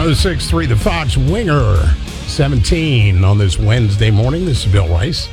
106.3 The Fox Winger, 17 on this Wednesday morning. This is Bill Rice.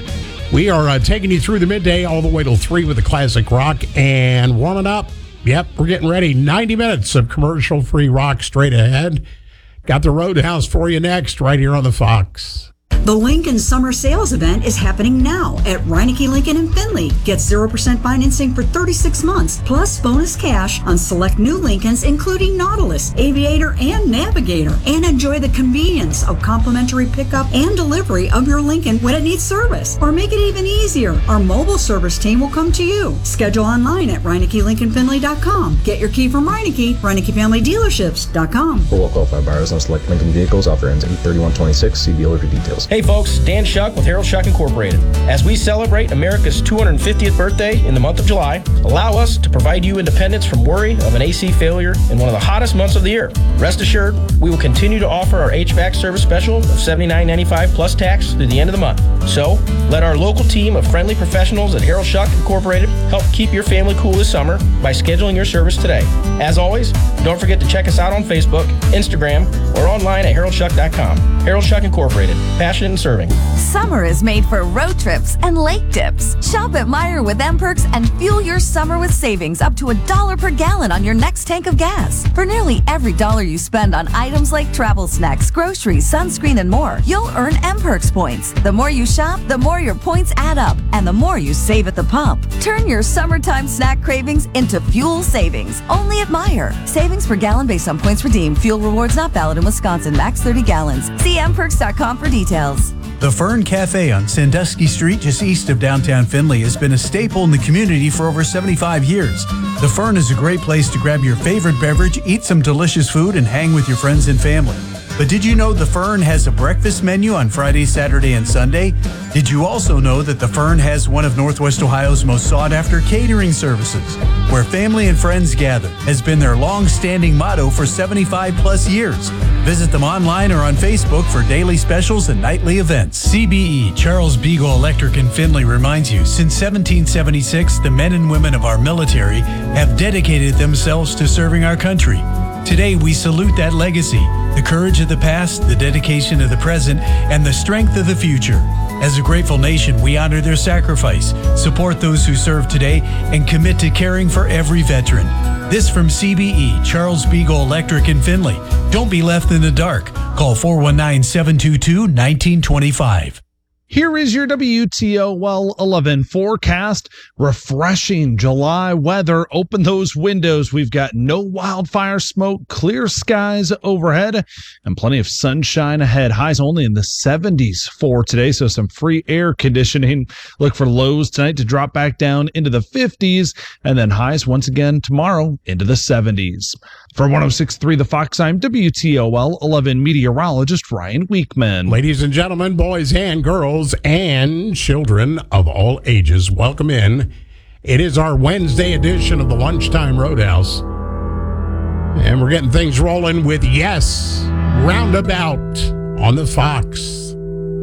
We are taking you through the midday all the way till 3 with the classic rock and warming up. Yep, we're getting ready. 90 minutes of commercial-free rock straight ahead. Got the Roadhouse for you next right here on the Fox. The Lincoln Summer Sales Event is happening now at Reineke Lincoln in Findlay. Get 0% financing for 36 months, plus bonus cash on select new Lincolns, including Nautilus, Aviator, and Navigator. And enjoy the convenience of complimentary pickup and delivery of your Lincoln when it needs service. Or make it even easier, our mobile service team will come to you. Schedule online at ReinekeLincolnFindlay.com. Get your key from Reineke, ReinekeFamilyDealerships.com. For well-qualified buyers on select Lincoln vehicles, offer ends 8/31/26. See dealer for details. Hey folks, Dan Shuck with Harold Shuck Incorporated. As we celebrate America's 250th birthday in the month of July, allow us to provide you independence from worry of an AC failure in one of the hottest months of the year. Rest assured, we will continue to offer our HVAC service special of $79.95 plus tax through the end of the month. So, let our local team of friendly professionals at Harold Shuck Incorporated help keep your family cool this summer by scheduling your service today. As always, don't forget to check us out on Facebook, Instagram, or online at HaroldShuck.com. Harold Shuck Incorporated, passionate in serving. Summer is made for road trips and lake dips. Shop at Meijer with M-Perks and fuel your summer with savings up to $1 per gallon on your next tank of gas. For nearly every dollar you spend on items like travel snacks, groceries, sunscreen, and more, you'll earn M-Perks points. The more you shop, the more your points add up, and the more you save at the pump. Turn your summertime snack cravings into fuel savings, only at Meijer. Savings per gallon based on points redeemed. Fuel rewards not valid in Wisconsin. Max 30 gallons. See mperks.com for details. The Fern Cafe on Sandusky Street, just east of downtown Findlay, has been a staple in the community for over 75 years. The Fern is a great place to grab your favorite beverage, eat some delicious food, and hang with your friends and family. But did you know the Fern has a breakfast menu on Friday, Saturday, and Sunday? Did you also know that the Fern has one of Northwest Ohio's most sought-after catering services, where family and friends gather, has been their long-standing motto for 75-plus years. Visit them online or on Facebook for daily specials and nightly events. CBE, Charles Beagle Electric in Findlay, reminds you, since 1776, the men and women of our military have dedicated themselves to serving our country. Today, we salute that legacy, the courage of the past, the dedication of the present, and the strength of the future. As a grateful nation, we honor their sacrifice, support those who serve today, and commit to caring for every veteran. This from CBE, Charles Beagle Electric in Findlay. Don't be left in the dark. Call 419-722-1925. Here is your WTOL 11 forecast. Refreshing July weather. Open those windows. We've got no wildfire smoke, clear skies overhead, and plenty of sunshine ahead. Highs only in the 70s for today, so some free air conditioning. Look for lows tonight to drop back down into the 50s, and then highs once again tomorrow into the 70s. From 106.3 The Fox, I'm WTOL 11 meteorologist Ryan Weekman. Ladies and gentlemen, boys and girls, and children of all ages, welcome in. It is our Wednesday edition of the Lunchtime Roadhouse. And we're getting things rolling with Yes, Roundabout on the Fox.